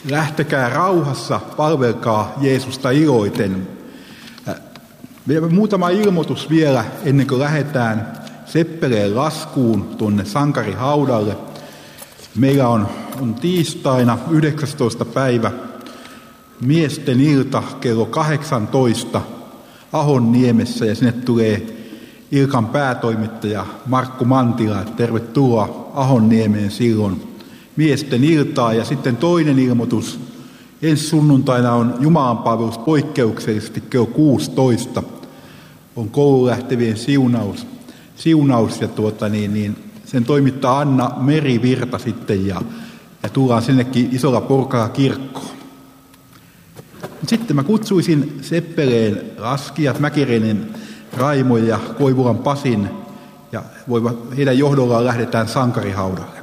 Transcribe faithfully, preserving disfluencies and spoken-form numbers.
lähtekää rauhassa, palvelkaa Jeesusta iloiten. Vielä muutama ilmoitus vielä ennen kuin lähdetään Seppeleen laskuun tuonne sankarihaudalle. Meillä on, on tiistaina yhdeksästoista päivä miesten ilta kello kahdeksantoista Ahonniemessä ja sinne tulee Ilkan päätoimittaja Markku Mantila. Tervetuloa Ahonniemeen silloin miesten iltaa. Ja sitten toinen ilmoitus. Ensi sunnuntaina on Jumalanpalvelus poikkeuksellisesti kello kuusitoista. On kouluun lähtevien siunaus. siunaus ja tuota, niin, niin, sen toimittaa Anna Merivirta sitten ja, ja tullaan sinnekin isolla porukalla kirkkoon. Sitten mä kutsuisin Seppeleen laskijat Mäkireinen Raimo ja Koivulan Pasin ja heidän johdollaan lähdetään sankarihaudalle.